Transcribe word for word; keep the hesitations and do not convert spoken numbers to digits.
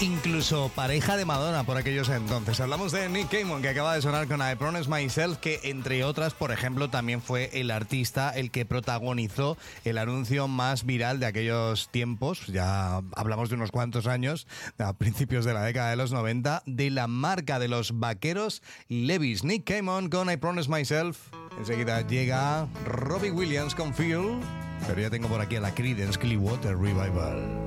incluso pareja de Madonna por aquellos entonces. Hablamos de Nick Cayman, que acaba de sonar con I Promise Myself, que entre otras, por ejemplo, también fue el artista el que protagonizó el anuncio más viral de aquellos tiempos, ya hablamos de unos cuantos años, a principios de la década de los noventa, de la marca de los vaqueros Levi's. Nick Cayman con I Promise Myself. Enseguida llega Robbie Williams con Feel, pero ya tengo por aquí a la Creedence Clearwater Revival.